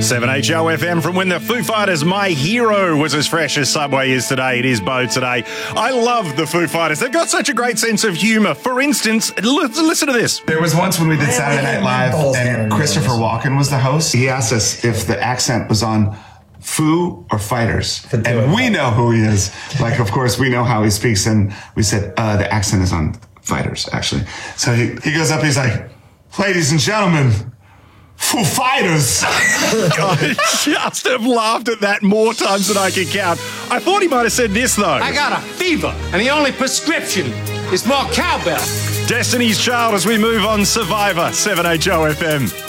7HOFM from when the Foo Fighters' My Hero was as fresh as Subway is today. It is Bo today. I love the Foo Fighters. They've got such a great sense of humour. For instance, listen to this. There was once when we did Saturday Night Live and Christopher Walken was the host. He asked us if the accent was on Foo or Fighters. And we know who he is. Like, of course, we know how he speaks. And we said, the accent is on Fighters, actually. So he goes up, he's like, ladies and gentlemen, Foo Fighters. I just have laughed at that more times than I can count. I thought he might have said this, though. I got a fever, and the only prescription is more cowbell. Destiny's Child as we move on Survivor, 7HOFM.